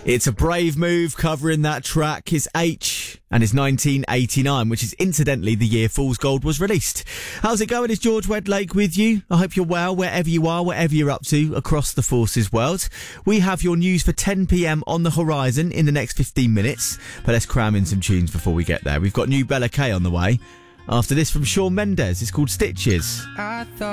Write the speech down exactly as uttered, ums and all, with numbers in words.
It's a brave move covering that track. It's H and it's nineteen eighty-nine, which is incidentally the year Fool's Gold was released. How's it going? It's George Wedlake with you. I hope you're well wherever you are, whatever you're up to across the forces world. We have your news for ten p.m. on the horizon in the next fifteen minutes, but let's cram in some tunes before we get there. We've got new Bella K on the way. After this from Shawn Mendes, it's called Stitches. I thought